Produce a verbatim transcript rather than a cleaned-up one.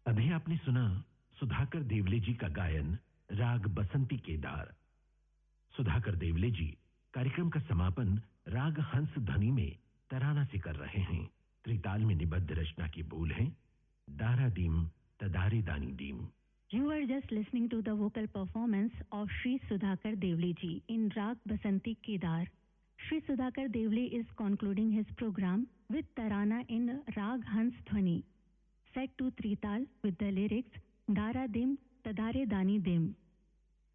अभी आपने सुना सुधाकर देवले जी का गायन राग बसंती केदार। सुधाकर देवले जी कार्यक्रम का समापन राग हंस ध्वनि में तराना से कर रहे हैं। त्रिताल में निबद्ध रचना की बोल है दारा दीम तदारे दानी दीम। You are just listening to the vocal performance of Shri Sudhakar Devle ji in Rag Basanti Kedar. Shri Sudhakar Devle is concluding his program with Tarana in Rag Hans Dhwani, set to Trital with the lyrics Dara Dim Tadare Dani Dim.